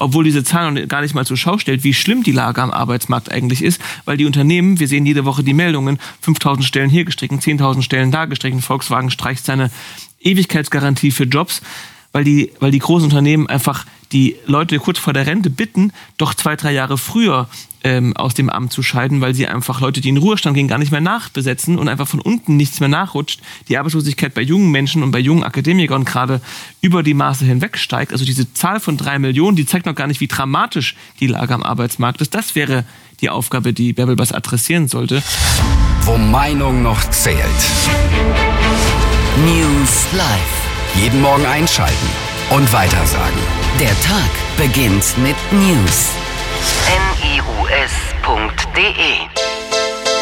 obwohl diese Zahl gar nicht mal zur Schau stellt, wie schlimm die Lage am Arbeitsmarkt eigentlich ist, weil die Unternehmen, wir sehen jede Woche die Meldungen, 5.000 Stellen hier gestrichen, 10.000 Stellen da gestrichen, Volkswagen streicht seine Ewigkeitsgarantie für Jobs, weil die großen Unternehmen einfach die Leute kurz vor der Rente bitten, doch 2-3 Jahre früher aus dem Amt zu scheiden, weil sie einfach Leute, die in Ruhestand gehen, gar nicht mehr nachbesetzen und einfach von unten nichts mehr nachrutscht. Die Arbeitslosigkeit bei jungen Menschen und bei jungen Akademikern gerade über die Maße hinweg steigt. Also diese Zahl von 3 Millionen, die zeigt noch gar nicht, wie dramatisch die Lage am Arbeitsmarkt ist. Das wäre die Aufgabe, die Bärbel Bass adressieren sollte. Wo Meinung noch zählt. News Live. Jeden Morgen einschalten und weitersagen. Der Tag beginnt mit News. news.de